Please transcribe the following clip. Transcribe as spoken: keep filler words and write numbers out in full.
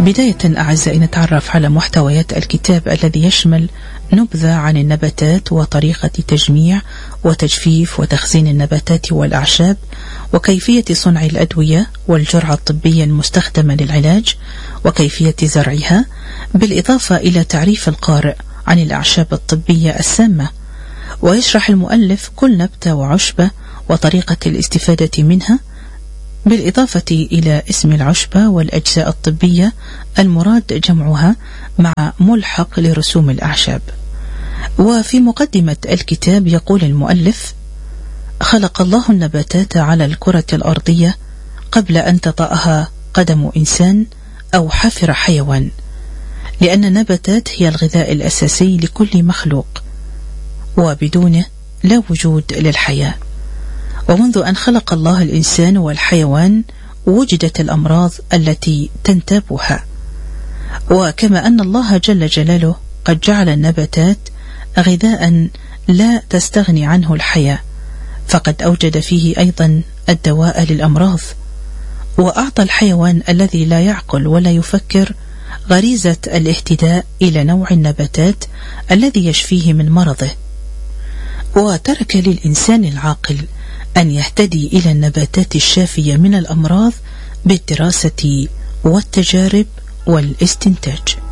بداية أعزائي نتعرف على محتويات الكتاب الذي يشمل نبذة عن النباتات وطريقة تجميع وتجفيف وتخزين النباتات والأعشاب وكيفية صنع الأدوية والجرعة الطبية المستخدمة للعلاج وكيفية زرعها، بالإضافة إلى تعريف القارئ عن الأعشاب الطبية السامة. ويشرح المؤلف كل نبتة وعشبة وطريقة الاستفادة منها، بالإضافة إلى اسم العشبة والأجزاء الطبية المراد جمعها مع ملحق لرسوم الأعشاب. وفي مقدمة الكتاب يقول المؤلف: خلق الله النباتات على الكرة الأرضية قبل أن تطأها قدم إنسان أو حفر حيوان، لأن النباتات هي الغذاء الأساسي لكل مخلوق، وبدونه لا وجود للحياة. ومنذ أن خلق الله الإنسان والحيوان وجدت الأمراض التي تنتابها. وكما أن الله جل جلاله قد جعل النباتات غذاء لا تستغني عنه الحياة، فقد أوجد فيه أيضا الدواء للأمراض، وأعطى الحيوان الذي لا يعقل ولا يفكر غريزة الاهتداء إلى نوع النباتات الذي يشفيه من مرضه، وترك للإنسان العاقل أن يهتدي إلى النباتات الشافية من الأمراض بالدراسة والتجارب والاستنتاج.